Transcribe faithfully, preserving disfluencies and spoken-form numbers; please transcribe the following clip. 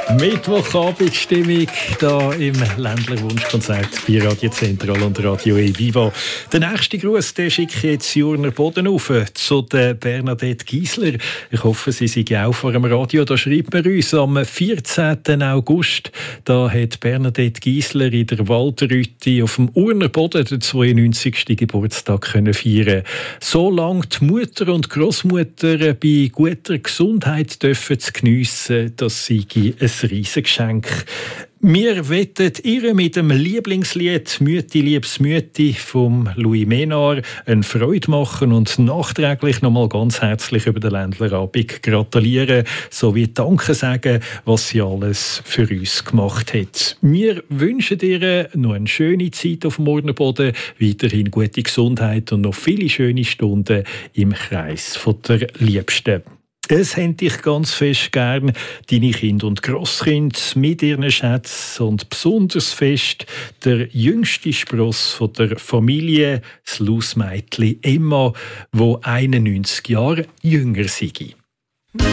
Mittwochabendstimmung hier im Ländler Wunschkonzert bei Radio Zentral und Radio E Viva. Der nächste Gruß den schicke ich jetzt Jurner Boden auf zu der Bernadette Giesler. Ich hoffe, Sie sind auch vor dem Radio. Da schreibt man uns am vierzehnten August. Da hat Bernadette Giesler in der Waldrütti auf dem Urner Boden den zweiundneunzigsten Geburtstag können feiern. So lange die Mutter und Großmutter bei guter Gesundheit dürfen zu geniessen, das sei ein Riesengeschenk. Wir wollen ihr mit dem Lieblingslied «Mütti, liebes Mütti» vom Louis Ménard eine Freude machen und nachträglich nochmal ganz herzlich über den Ländlerabend gratulieren, sowie Danke sagen, was sie alles für uns gemacht hat. Wir wünschen ihr noch eine schöne Zeit auf dem Urnerboden, weiterhin gute Gesundheit und noch viele schöne Stunden im Kreis von der Liebsten. Es haben dich ganz fest gern, deine Kinder und Grosskinder mit ihren Schätzen und besonders fest der jüngste Spross von der Familie, das Lausmädchen Emma, wo einundneunzig Jahre jünger sei.